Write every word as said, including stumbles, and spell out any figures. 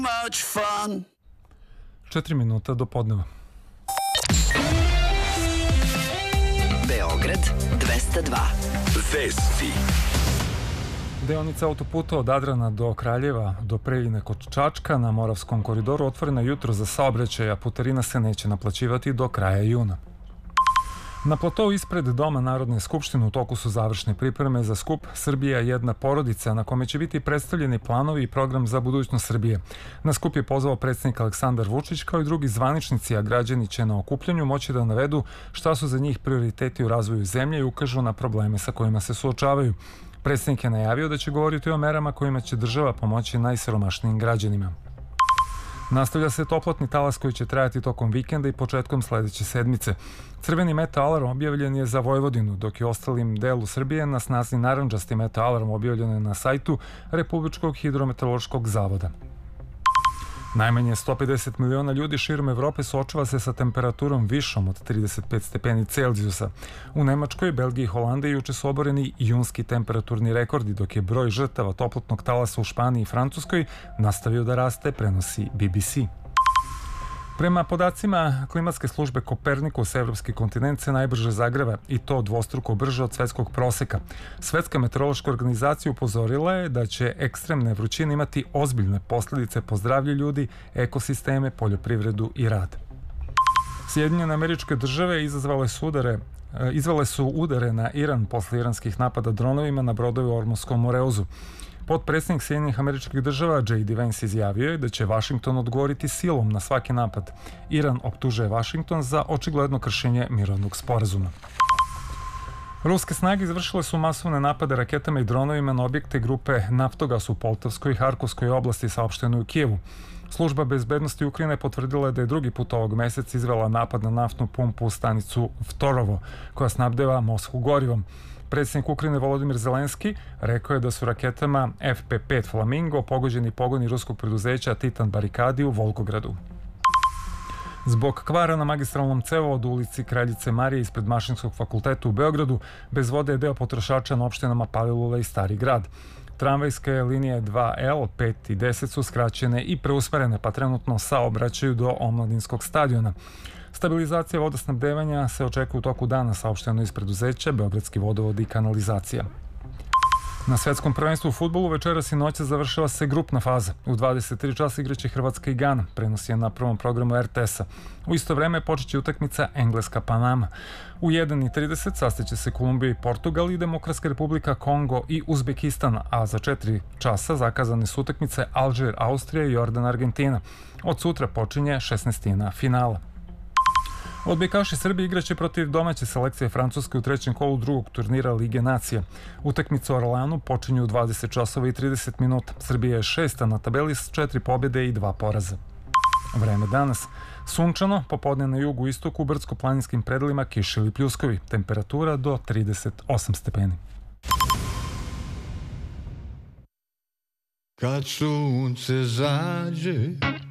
Much fun. Četiri minuta do podneva. Beograd dvesta dva. Vesti. Deonica autoputa od Adrana do Kraljeva do Preljine kod Čačka na Moravskom koridoru otvorena jutro za saobraćaj, a putarina se neće naplaćivati do kraja juna. Na platou ispred Doma Narodne skupštine u toku su završne pripreme za skup Srbija jedna porodica, na kome će biti predstavljeni planovi i program za budućnost Srbije. Na skup je pozvao predsjednik Aleksandar Vučić kao i drugi zvaničnici, a građani će na okupljanju moći da navedu šta su za njih prioriteti u razvoju zemlje i ukažu na probleme sa kojima se suočavaju. Predsjednik je najavio da će govoriti o merama kojima će država pomoći najsiromašnijim građanima. Nastavlja se toplotni talas koji će trajati tokom vikenda i početkom sledeće sedmice. Crveni meteo alarm objavljen je za Vojvodinu, dok je ostalim delu Srbije na snazi narandžasti meteo alarm objavljen je na sajtu Republičkog hidrometeorološkog zavoda. Najmanje sto pedeset miliona ljudi širom Evrope suočava se sa temperaturom višom od trideset pet stepeni Celzijusa. U Nemačkoj, Belgiji i Holandiji juče su oboreni junski temperaturni rekordi, dok je broj žrtava toplotnog talasa u Španiji i Francuskoj nastavio da raste, prenosi B B C. Prema podacima klimatske službe Kopernikus, evropski kontinent se najbrže zagreva i to dvostruko brže od svetskog proseka. Svetska meteorološka organizacija upozorila je da će ekstremne vrućine imati ozbiljne posljedice po zdravlje ljudi, ekosisteme, poljoprivredu i rad. Sjedinjene Američke Države izazvale su udare izvele su udare na Iran posle iranskih napada dronovima na brodove u Ormuškom Moreuzu. Potpredsjednik Sjedinjenih Američkih Država J D Vance izjavio je da će Vašington odgovoriti silom na svaki napad. Iran optužuje Vašington za očigledno kršenje mirovnog sporazuma. Ruske snage izvršile su masovne napade raketama i dronovima na objekte grupe Naftogas u Poltavskoj i Harkovskoj oblasti, saopšteno u Kijevu. Služba bezbednosti Ukrajine potvrdila je da je drugi put ovog meseca izvela napad na naftnu pumpu u stanicu Vtorovo, koja snabdeva Moskvu gorivom. Predsjednik Ukrajine Volodimir Zelenski rekao je da su raketama F P pet Flamingo pogođeni pogoni ruskog preduzeća Titan Barikadi u Volgogradu. Zbog kvara na magistralnom cevovodu u ulici Kraljice Marije ispred Mašinskog fakulteta u Beogradu, bez vode je deo potrošača na opštinama Palilula i Stari grad. Tramvajske linije dva L, pet i deset su skraćene i preusmerene, pa trenutno saobraćaju do Omladinskog stadiona. Stabilizacija vodosnabdevanja se očekuje u toku dana, saopšteno iz preduzeća Beogradski vodovod i kanalizacija. Na svetskom prvenstvu u fudbalu večeras i noća završava se grupna faza. U dvadeset tri časa igraće Hrvatska i Gana, prenosi je na prvom programu R T S-a. U isto vreme počeće utakmica Engleska-Panama. U jedan i trideset sastaće se Kolumbija i Portugal i Demokratska republika Kongo i Uzbekistan, a za četiri časa zakazane su utakmice Alžir-Austrija i Jordan-Argentina. Od sutra počinje šesnaestina finala. Odbojkaši Srbije igraće protiv domaće selekcije Francuske u trećem kolu drugog turnira Lige nacija. Utakmica u Orlanu počinju u dvadeset časova i trideset minuta. Srbija je šesta na tabeli s četiri pobjede i dva poraza. Vreme danas. Sunčano, popodne na jugu istoku, u brdsko-planinskim predelima kiše ili pljuskovi. Temperatura do trideset osam stepeni. Kad sunce zađe